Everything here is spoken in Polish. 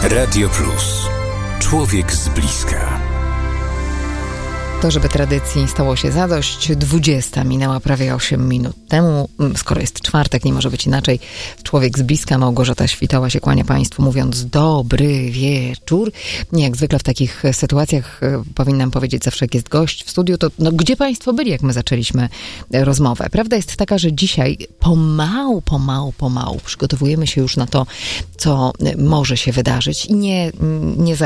Radio Plus. Człowiek z bliska. To, żeby tradycji stało się zadość, 20 minęła prawie 8 minut temu. Skoro jest czwartek, nie może być inaczej. Człowiek z bliska, Małgorzata Świtała się kłania Państwu, mówiąc dobry wieczór. Nie, jak zwykle w takich sytuacjach powinnam powiedzieć zawsze, jak jest gość w studiu, to gdzie Państwo byli, jak my zaczęliśmy rozmowę? Prawda jest taka, że dzisiaj pomału przygotowujemy się już na to, co może się wydarzyć. I nie